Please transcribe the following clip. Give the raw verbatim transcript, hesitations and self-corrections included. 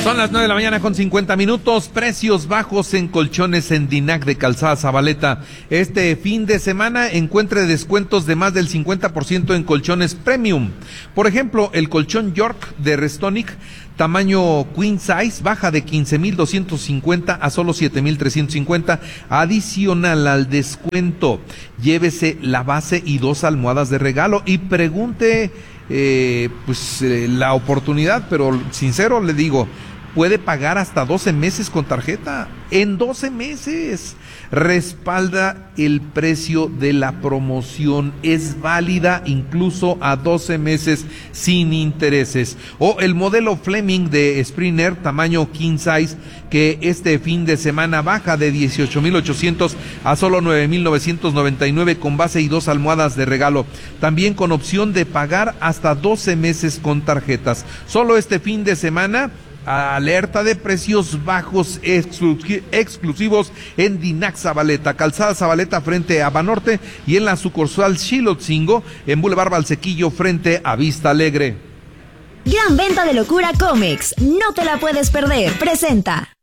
Son las nueve de la mañana con cincuenta minutos, precios bajos en colchones en Dinac de Calzada Zabaleta. Este fin de semana encuentre descuentos de más del cincuenta por ciento en colchones premium. Por ejemplo, el colchón York de Restonic, tamaño queen size, baja de quince mil doscientos cincuenta a solo siete mil trescientos cincuenta, adicional al descuento. Llévese la base y dos almohadas de regalo y pregunte eh, pues eh, la oportunidad, pero sincero le digo, puede pagar hasta doce meses con tarjeta. En doce meses. Respalda el precio de la promoción. Es válida incluso a doce meses sin intereses. O el modelo Fleming de Springer, tamaño king size, que este fin de semana baja de dieciocho mil ochocientos a solo nueve mil novecientos noventa y nueve con base y dos almohadas de regalo. También con opción de pagar hasta doce meses con tarjetas. Solo este fin de semana, alerta de precios bajos exclu- exclusivos en Dinac Zabaleta, Calzada Zabaleta frente a Banorte, y en la sucursal Xilotzingo en Boulevard Valsequillo frente a Vista Alegre. Gran venta de locura Comex, no te la puedes perder, presenta.